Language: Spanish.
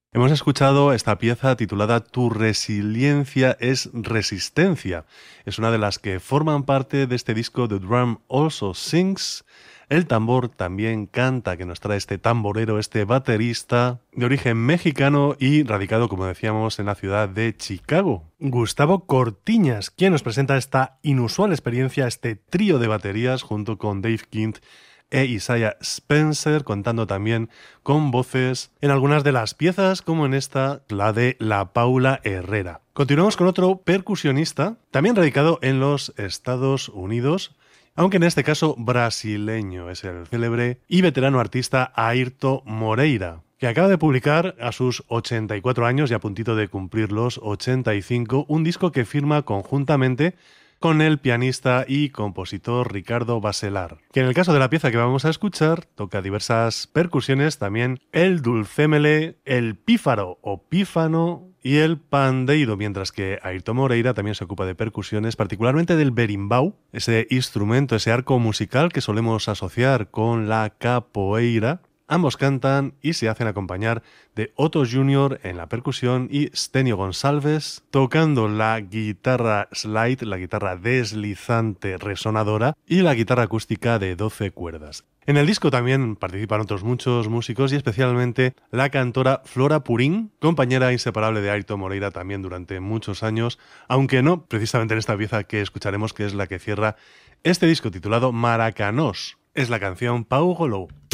Hemos escuchado esta pieza titulada Tu resiliencia es resistencia. Es una de las que forman parte de este disco The Drum Also Sings. El tambor también canta, que nos trae este tamborero, este baterista de origen mexicano y radicado, como decíamos, en la ciudad de Chicago. Gustavo Cortiñas, quien nos presenta esta inusual experiencia, este trío de baterías junto con Dave Kint e Isaiah Spencer, contando también con voces en algunas de las piezas, como en esta, la de La Paula Herrera. Continuamos con otro percusionista, también radicado en los Estados Unidos, aunque en este caso brasileño. Es el célebre y veterano artista Airto Moreira, que acaba de publicar a sus 84 años y a puntito de cumplir los 85, un disco que firma conjuntamente con el pianista y compositor Ricardo Bacelar, que en el caso de la pieza que vamos a escuchar toca diversas percusiones, también el dulcémele, el pífaro o pífano y el pandeiro, mientras que Airto Moreira también se ocupa de percusiones, particularmente del berimbau, ese instrumento, ese arco musical que solemos asociar con la capoeira. Ambos cantan y se hacen acompañar de Otto Junior en la percusión y Stenio Gonçalves tocando la guitarra slide, la guitarra deslizante resonadora y la guitarra acústica de 12 cuerdas. En el disco también participan otros muchos músicos y especialmente la cantora Flora Purín, compañera inseparable de Airto Moreira también durante muchos años, aunque no precisamente en esta pieza que escucharemos, que es la que cierra este disco titulado Maracanós. Es la canción Pau Golou.